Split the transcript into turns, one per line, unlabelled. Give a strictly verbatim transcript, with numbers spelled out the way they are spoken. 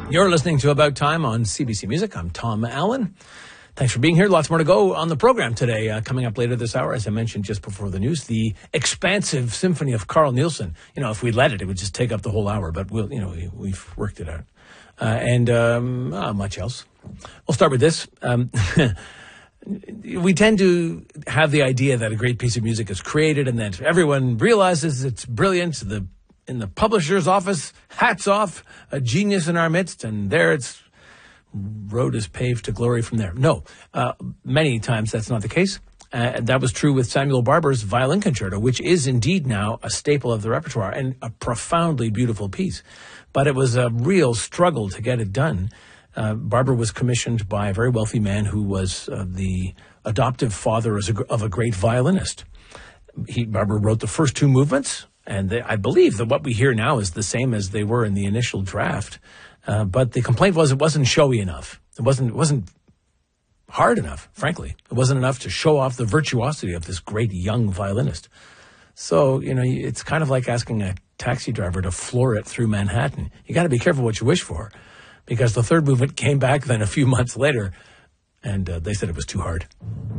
You're listening to About Time on C B C Music. I'm Tom Allen. Thanks for being here. Lots more to go on the program today. Uh, coming up later this hour, as I mentioned just before the news, the expansive symphony of Carl Nielsen. You know, if we let it, it would just take up the whole hour, but we'll, you know, we, we've worked it out. Uh, and um, uh, much else. We'll start with this. Um, we tend to have the idea that a great piece of music is created and that everyone realizes it's brilliant. The in the publisher's office, hats off, a genius in our midst, and there it's road is paved to glory from there. No, uh, many times that's not the case. Uh, that was true with Samuel Barber's Violin Concerto, which is indeed now a staple of the repertoire and a profoundly beautiful piece. But it was a real struggle to get it done. Uh, Barber was commissioned by a very wealthy man who was uh, the adoptive father as a, of a great violinist. He, Barber wrote the first two movements, and they, I believe that what we hear now is the same as they were in the initial draft. Uh, but the complaint was it wasn't showy enough. It wasn't, it wasn't hard enough, frankly. It wasn't enough to show off the virtuosity of this great young violinist. So, you know, it's kind of like asking a taxi driver to floor it through Manhattan. You got to be careful what you wish for, because the third movement came back then a few months later, and uh, they said it was too hard.